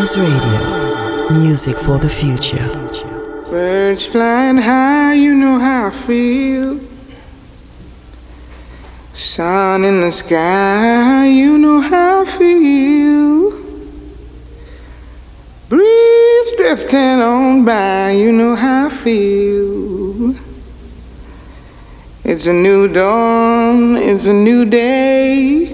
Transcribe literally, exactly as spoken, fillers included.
House Radio, music for the future. Birds flying high, you know how I feel. Sun in the sky, you know how I feel. Breeze drifting on by, you know how I feel. It's a new dawn, it's a new day.